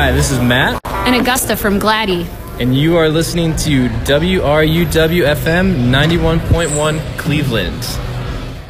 Hi, this is Matt. And Augusta from Gladdy. And you are listening to WRUW-FM 91.1 Cleveland.